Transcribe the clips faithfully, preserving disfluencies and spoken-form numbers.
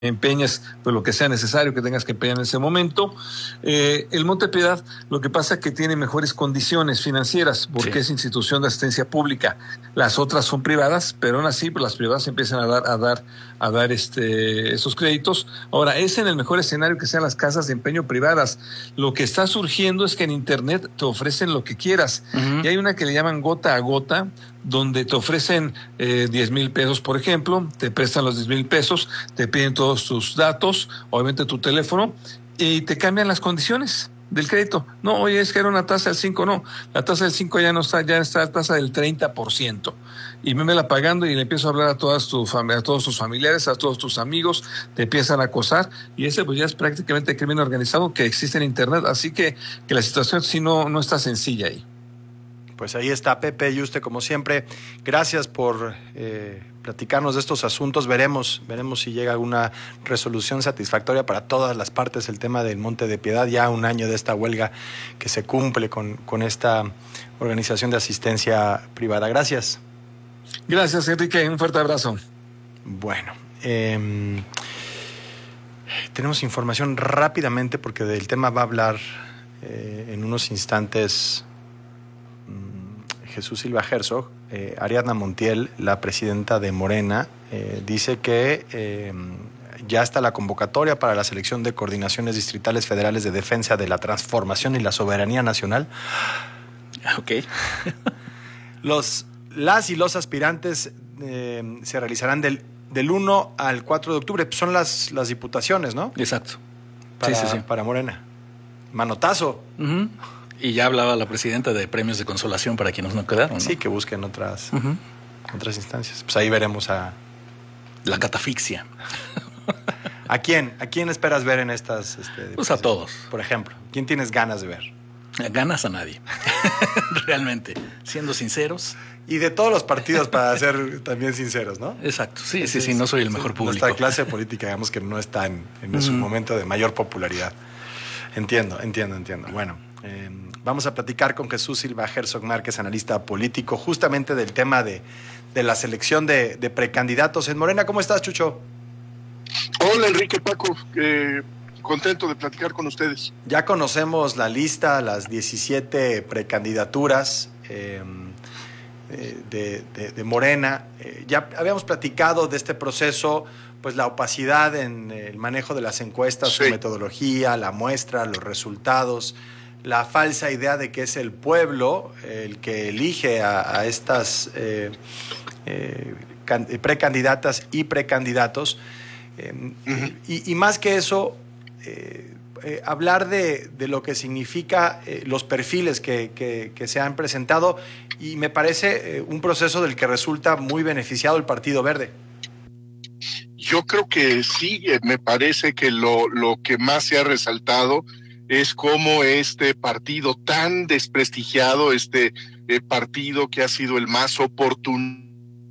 empeñes pues lo que sea necesario que tengas que empeñar en ese momento. Eh, el Montepiedad, lo que pasa es que tiene mejores condiciones financieras porque sí. Es institución de asistencia pública. Las otras son privadas, pero aún así pues las privadas empiezan a dar a dar a dar este esos créditos. Ahora, es en el mejor escenario que sean las casas de empeño privadas. Lo que está surgiendo es que en internet te ofrecen lo que quieras. Uh-huh. Y hay una que le llaman gota a gota, donde te ofrecen eh, diez mil pesos, por ejemplo, te prestan los diez mil pesos, te piden todos tus datos, obviamente tu teléfono, y te cambian las condiciones del crédito. No, oye, es que era una tasa del cinco, no, la tasa del cinco ya no está, ya está la tasa del treinta por ciento. Y me la pagando y le empiezo a hablar a todas tus fam- a todos tus familiares, a todos tus amigos, te empiezan a acosar, y ese pues ya es prácticamente crimen organizado que existe en internet, así que, que la situación sí no, no está sencilla ahí. Pues ahí está Pepe y usted, como siempre, gracias por eh, platicarnos de estos asuntos. Veremos, veremos si llega alguna resolución satisfactoria para todas las partes. El tema del Monte de Piedad, ya un año de esta huelga que se cumple con, con esta organización de asistencia privada. Gracias. Gracias, Enrique. Un fuerte abrazo. Bueno, eh, tenemos información rápidamente porque del tema va a hablar eh, en unos instantes Jesús Silva Herzog. eh, Ariadna Montiel, la presidenta de Morena, eh, dice que eh, ya está la convocatoria para la selección de coordinaciones distritales federales de defensa de la transformación y la soberanía nacional. Ok. Los, las y los aspirantes eh, se realizarán del, del uno al cuatro de octubre. Son las, las diputaciones, ¿no? Exacto. Para, sí, sí, sí. para Morena. Manotazo. Uh-huh. Y ya hablaba la presidenta de premios de consolación para quienes no quedaron, ¿no? Sí, que busquen otras, uh-huh. otras instancias. Pues ahí veremos a... La catafixia. ¿A quién? ¿A quién esperas ver en estas? Este, pues a todos. Por ejemplo, ¿quién tienes ganas de ver? Ganas a nadie. Realmente, siendo sinceros. Y de todos los partidos, para ser también sinceros, ¿no? Exacto. Sí, sí, sí, no soy el mejor público. Nuestra clase política, digamos que no está en, en uh-huh. su momento de mayor popularidad. Entiendo, entiendo, entiendo. Bueno, eh, vamos a platicar con Jesús Silva Herzog Márquez, analista político, justamente del tema de, de la selección de, de precandidatos en Morena. ¿Cómo estás, Chucho? Hola, Enrique, Paco. Eh, contento de platicar con ustedes. Ya conocemos la lista, las diecisiete precandidaturas eh, de, de, de Morena. Eh, ya habíamos platicado de este proceso, pues la opacidad en el manejo de las encuestas, sí. Su metodología, la muestra, los resultados, la falsa idea de que es el pueblo el que elige a, a estas eh, eh, can, precandidatas y precandidatos. Eh, uh-huh. y, y más que eso, eh, eh, hablar de, de lo que significa eh, los perfiles que, que, que se han presentado, y me parece eh, un proceso del que resulta muy beneficiado el Partido Verde. Yo creo que sí, me parece que lo, lo que más se ha resaltado es cómo este partido tan desprestigiado, este eh, partido que ha sido el más oportuno,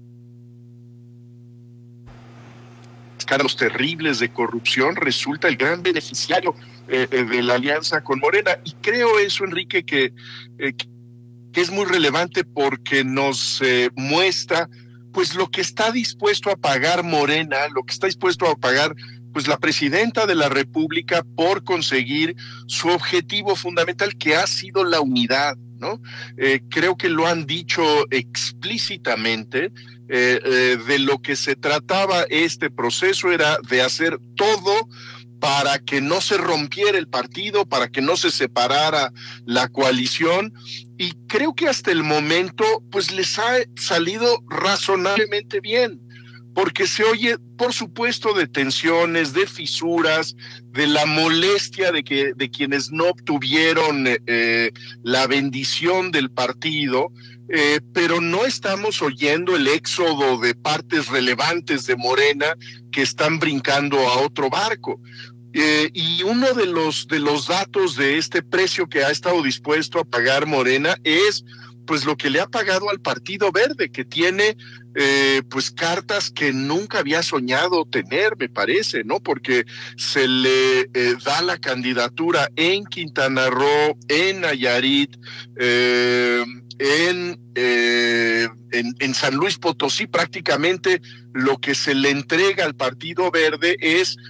escándalos terribles de corrupción, resulta el gran beneficiario eh, de la alianza con Morena. Y creo eso, Enrique, que, eh, que es muy relevante porque nos eh, muestra pues lo que está dispuesto a pagar Morena, lo que está dispuesto a pagar pues la presidenta de la República por conseguir su objetivo fundamental, que ha sido la unidad, ¿no? Eh, creo que lo han dicho explícitamente. Eh, eh, de lo que se trataba este proceso era de hacer todo para que no se rompiera el partido, para que no se separara la coalición, y creo que hasta el momento pues les ha salido razonablemente bien, porque se oye, por supuesto, de tensiones, de fisuras, de la molestia de que de quienes no obtuvieron eh, la bendición del partido, eh, pero no estamos oyendo el éxodo de partes relevantes de Morena que están brincando a otro barco. Eh, y uno de los de los datos de este precio que ha estado dispuesto a pagar Morena es pues lo que le ha pagado al Partido Verde, que tiene eh, pues cartas que nunca había soñado tener, me parece, ¿no? Porque se le eh, da la candidatura en Quintana Roo, en Nayarit, eh, en, eh, en, en San Luis Potosí. Prácticamente lo que se le entrega al Partido Verde es